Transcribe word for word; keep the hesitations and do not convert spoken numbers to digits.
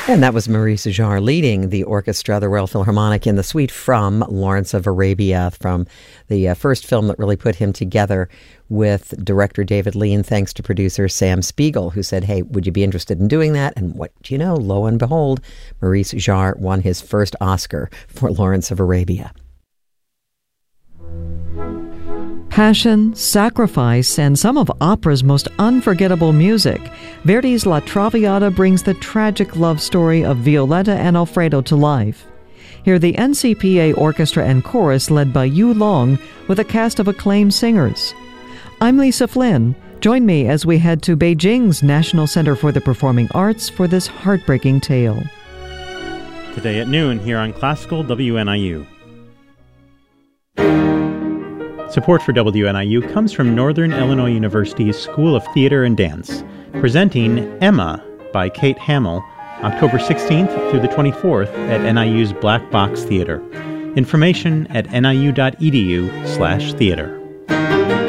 And that was Maurice Jarre leading the orchestra, the Royal Philharmonic, in the suite from Lawrence of Arabia, from the uh, first film that really put him together with director David Lean, thanks to producer Sam Spiegel, who said, hey, would you be interested in doing that? And what do you know? Lo and behold, Maurice Jarre won his first Oscar for Lawrence of Arabia. Passion, sacrifice, and some of opera's most unforgettable music. Verdi's La Traviata brings the tragic love story of Violetta and Alfredo to life. Hear the N C P A Orchestra and Chorus led by Yu Long with a cast of acclaimed singers. I'm Lisa Flynn. Join me as we head to Beijing's National Center for the Performing Arts for this heartbreaking tale. Today at noon here on Classical W N I U. Support for W N I U comes from Northern Illinois University's School of Theater and Dance, presenting Emma by Kate Hamill, October sixteenth through the twenty-fourth at N I U's Black Box Theater. Information at niu.edu slash theater.